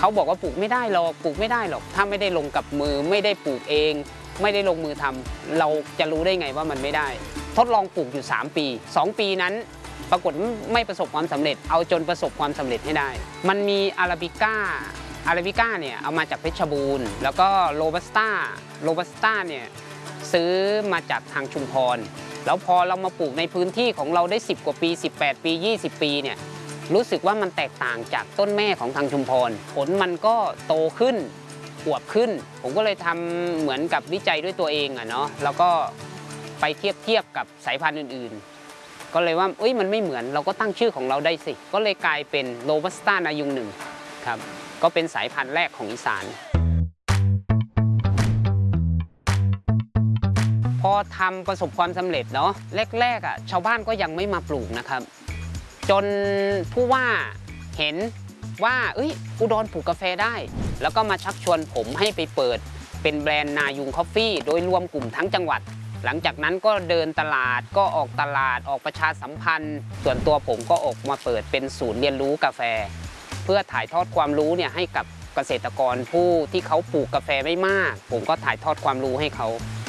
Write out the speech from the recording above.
เขาบอกว่าปลูกไม่ได้หรอกปลูกไม่ได้หรอกถ้าไม่ได้ลงกับมือไม่ได้ปลูกเองไม่ได้ลงมือทำเราจะรู้ได้ไงว่ามันไม่ได้ทดลองปลูกอยู่3 ปี2 ปีนั้นปรากฏไม่ประสบความสำเร็จเอาจนประสบความสำเร็จให้ได้มันมีอาราบิก้าเนี่ยเอามาจากเพชรบูรณ์แล้วก็โรบัสต้าเนี่ยซื้อมาจากทางชุมพรแล้วพอเรามาปลูกในพื้นที่ของเราได้10 กว่าปี18 ปี20 ปีเนี่ยรู้สึกว่ามันแตกต่างจากต้นแม่ของทางชุมพรผลมันก็โตขึ้นอวบขึ้นผมก็เลยทำเหมือนกับวิจัยด้วยตัวเองเนาะแล้วก็ไปเทียบกับสายพันธุ์อื่นๆก็เลยว่ามันไม่เหมือนเราก็ตั้งชื่อของเราได้สิก็เลยกลายเป็นโรบัสต้านายุง1ครับก็เป็นสายพันธุ์แรกของอีสานพอทำประสบความสำเร็จเนาะแรกชาวบ้านก็ยังไม่มาปลูกนะครับจนผู้ว่าเห็นว่าอุดรปลูกกาแฟได้แล้วก็มาชักชวนผมให้ไปเปิดเป็นแบรนด์นายุงคอฟฟี่โดยรวมกลุ่มทั้งจังหวัดหลังจากนั้นก็เดินตลาดก็ออกตลาดออกประชาสัมพันธ์ส่วนตัวผมก็ออกมาเปิดเป็นศูนย์เรียนรู้กาแฟเพื่อถ่ายทอดความรู้เนี่ยให้กับเกษตรกรผู้ที่เขาปลูกกาแฟไม่มากผมก็ถ่ายทอดความรู้ให้เขา